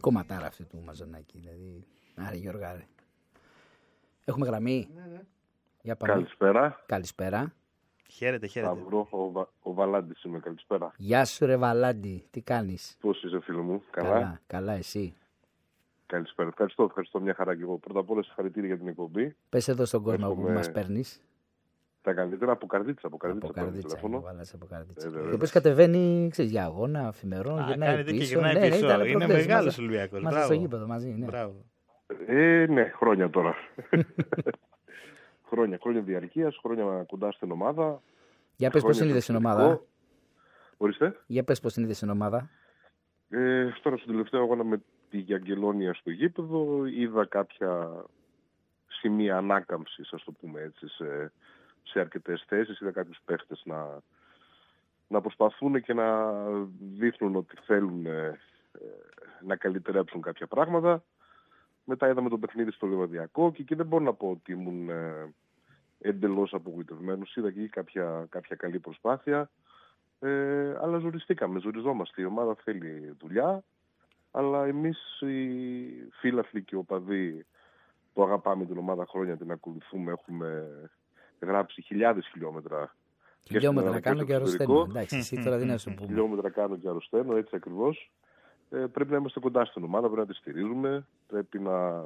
κομματάρα αυτή του Μαζονάκη. Δηλαδή, άρε Γιώργα. Έχουμε γραμμή. Ναι. Για πάμε. Καλησπέρα. Καλησπέρα. Χαίρετε. Σταυρό, ο Βαλάντης είμαι, καλησπέρα. Γεια σου ρε Βαλάντη, τι κάνεις? Πώς είσαι φίλο μου, καλά? Καλά εσύ. Καλησπέρα, ευχαριστώ μια χαρά και εγώ. Πρώτα απ' όλα συγχαρητήρια για την εκπομπή. Πες εδώ στον κόσμο που μας παίρνεις. Τα καλύτερα από Καρδίτσα. Από Καρδίτσα. Και ο οποίος κατεβαίνει, ξέρεις, για αγώνα, αφημερών, γυρνάει πίσω. Είναι μεγάλος Ολυμπιακός. Μαζί στο γήπεδο, μαζί. Ναι, χρόνια τώρα. Χρόνια διαρκείας, χρόνια κοντά στην ομάδα. Για πες πώς είναι στην ομάδα. Ορίστε. Για πες πώς είναι στην ομάδα. Τώρα στον τελευταίο αγώνα με τη Γιαγγελόνια στο γήπεδο είδα κάποια σημεία ανάκαμψης, ας το πούμε έτσι, σε αρκετές θέσεις. Είδα κάποιους παίχτες να προσπαθούν και να δείχνουν ότι θέλουν να καλυτερέψουν κάποια πράγματα. Μετά είδαμε το παιχνίδι στο Λεβαδιακό και εκεί δεν μπορώ να πω ότι ήμουν εντελώς απογοητευμένος. Είδα και κάποια καλή προσπάθεια, αλλά ζοριζόμαστε. Η ομάδα θέλει δουλειά, αλλά εμείς οι φίλαθλοι και οπαδοί που αγαπάμε την ομάδα χρόνια, την ακολουθούμε, έχουμε γράψει χιλιάδες χιλιόμετρα. Χιλιόμετρα κάνω και αρρωσταίνω. Εντάξει, εσύ τώρα δεν να σου πούμε. Χιλιόμετρα κάνω και αρρωσταίνω, έτσι ακριβώς. Πρέπει να είμαστε κοντά στην ομάδα, πρέπει να τη στηρίζουμε, πρέπει να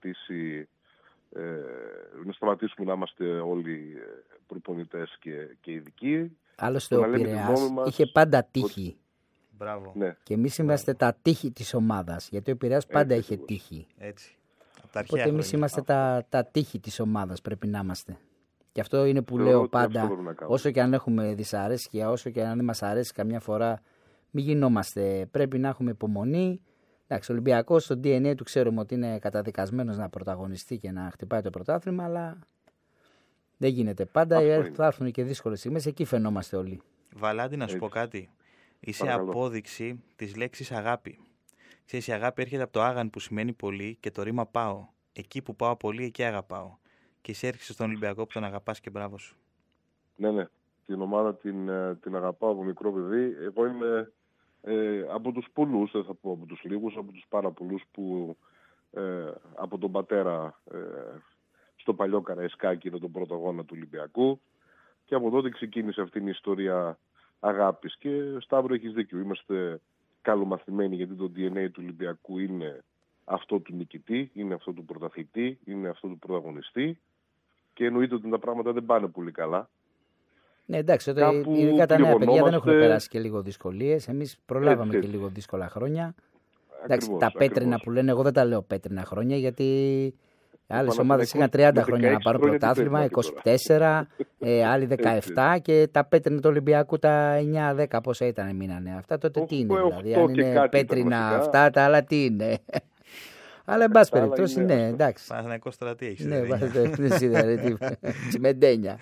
σταματήσουμε να είμαστε όλοι προπονητές και ειδικοί. Άλλωστε ο Πειραιάς είχε πάντα τύχη. Μπράβο. Ναι. Και εμείς είμαστε τα τύχη της ομάδας, γιατί ο Πειραιάς πάντα είχε τύχη. Έτσι. Οπότε εμείς είμαστε τα τύχη της ομάδας, πρέπει να είμαστε. Και αυτό είναι που λέω πάντα, όσο και αν έχουμε δυσαρέσκεια, όσο και αν δεν μας αρέσει καμιά φορά, μην γινόμαστε, πρέπει να έχουμε υπομονή. Εντάξει, ο Ολυμπιακός στο DNA του ξέρουμε ότι είναι καταδικασμένος να πρωταγωνιστεί και να χτυπάει το πρωτάθλημα, αλλά δεν γίνεται πάντα. Θα έρθουν και δύσκολες στιγμές, εκεί φαινόμαστε όλοι. Βαλάντη, να σου πω κάτι. Είσαι απόδειξη της λέξης αγάπη. Ξέρεις, η αγάπη έρχεται από το άγαν που σημαίνει πολύ και το ρήμα πάω. Εκεί που πάω πολύ, εκεί αγαπάω. Και εσύ έρχεσαι στον Ολυμπιακό που τον αγαπάς και μπράβο σου. Ναι. Την ομάδα την αγαπάω από μικρό παιδί. Εγώ είμαι από τους πολλούς, δεν θα πω από τους λίγους, από τους πάρα πολλούς που από τον πατέρα στο παλιό Καραϊσκάκι είναι τον πρώτο αγώνα του Ολυμπιακού και από τότε ξεκίνησε αυτήν η ιστορία αγάπης. Και Σταύρο, έχεις δίκιο, είμαστε καλομαθημένοι γιατί το DNA του Ολυμπιακού είναι αυτό του νικητή, είναι αυτό του πρωταθλητή, είναι αυτό του πρωταγωνιστή και εννοείται ότι τα πράγματα δεν πάνε πολύ καλά. Ναι, εντάξει, ειδικά τα νέα παιδιά δεν έχουν περάσει και λίγο δυσκολίες. Εμείς προλάβαμε και λίγο δύσκολα χρόνια. Εντάξει, τα πέτρινα που λένε, εγώ δεν τα λέω πέτρινα χρόνια, γιατί άλλες ομάδες είχαν 30 χρόνια να πάρουν πρωτάθλημα, 24, άλλοι 17 και τα πέτρινα του Ολυμπιακού τα 9-10 πόσα ήταν, μείνανε. Αυτά τότε τι είναι, δηλαδή, αν είναι πέτρινα αυτά, τα άλλα τι είναι. Αλλά εν πάση περιπτώσει, ναι, εντάξει. Παναθηναϊκός στρατή έχεις. Ναι, τσιμεντένια.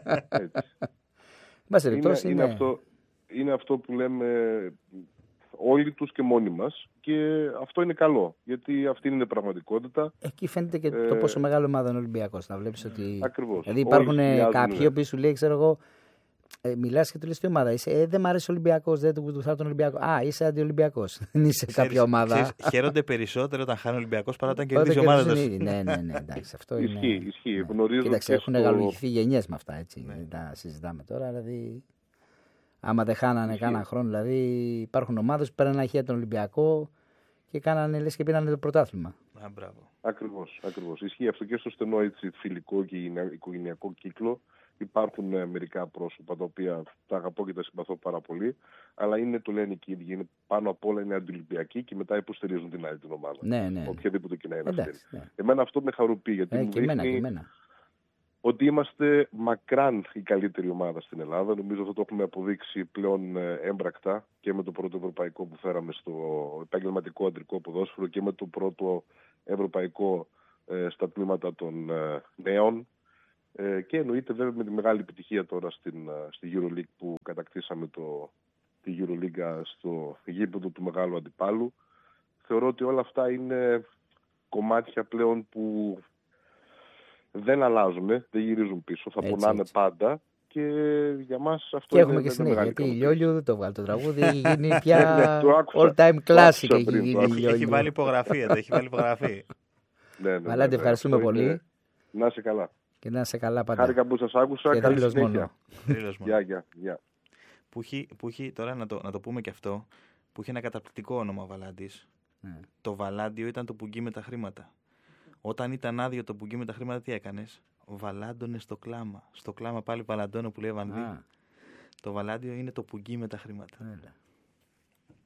Είναι αυτό που λέμε όλοι τους και μόνοι μας και αυτό είναι καλό, γιατί αυτή είναι η πραγματικότητα. Εκεί φαίνεται και το πόσο μεγάλο ομάδα είναι ο Ολυμπιακός, να βλέπεις ότι... Ακριβώς. Δηλαδή υπάρχουν κάποιοι που σου λέει, ξέρω εγώ, μιλάς και του λες τι ομάδα είσαι, δεν μ' αρέσει ο Ολυμπιακός, δεν του θα τον Ολυμπιακό. Α, είσαι αντιολυμπιακός, δεν είσαι κάποια ομάδα. Χαίρονται περισσότερο όταν χάνει ο Ολυμπιακός παρά όταν κερδίζει η ομάδα τους. Ναι, εντάξει, αυτό είναι... Ισχύει. Κοίταξε, έχουν γαλουχηθεί γενιές με αυτά, έτσι, δεν τα συζητάμε τώρα, δηλαδή... Άμα δεν χάνανε κάνα χρόνο, δηλαδή υπάρχουν ομάδες που πέραν αχεία τον Ολυμπιακό και κάνανε λες και πήρανε το πρωτάθλημα. Ακριβώς. Ισχύει αυτό και στο στενό έτσι, φιλικό και οικογενειακό κύκλο. Υπάρχουν μερικά πρόσωπα τα οποία τα αγαπώ και τα συμπαθώ πάρα πολύ, αλλά είναι, το λένε και οι ίδιοι, πάνω απ' όλα είναι αντιολυμπιακοί και μετά υποστηρίζουν την άλλη την ομάδα. Ναι. Οποιαδήποτε και να είναι αυτή. Ναι. Εμένα αυτό με χαροποιεί, γιατί μου δείχνει ότι είμαστε μακράν η καλύτερη ομάδα στην Ελλάδα. Νομίζω αυτό το έχουμε αποδείξει πλέον έμπρακτα και με το πρώτο ευρωπαϊκό που φέραμε στο επαγγελματικό αντρικό ποδόσφαιρο και με το πρώτο ευρωπαϊκό στα τμήματα των νέων. Και εννοείται βέβαια με τη μεγάλη επιτυχία τώρα στη EuroLeague που κατακτήσαμε τη EuroLeague στο γήπεδο του μεγάλου αντιπάλου. Θεωρώ ότι όλα αυτά είναι κομμάτια πλέον που δεν αλλάζουν, δεν γυρίζουν πίσω, θα πονάνε πάντα και για μας αυτό και έχουμε και συνέχεια. Γιατί η Λιόλιου δεν το βγάλει το τραγούδι, έχει γίνει πια all time classic. Έχει βάλει υπογραφή εδώ, έχει βάλει υπογραφή. Βαλάντι, ευχαριστούμε πολύ. Να είσαι καλά. Και να είσαι καλά πάντα. Χάρηκα που σας άκουσα. Και καλή συνέχεια. Γεια. Που έχει, τώρα να το πούμε και αυτό, που είχε ένα καταπληκτικό όνομα ο Βαλάντης. Το Βαλάντιο ήταν το πουγγί με τα χρήματα. Όταν ήταν άδειο το πουγγί με τα χρήματα, τι έκανες? Βαλάντωνε στο κλάμα. Στο κλάμα πάλι βαλαντώνω που λέει Βανδύ. Το Βαλάντιο είναι το πουγγί με τα χρήματα.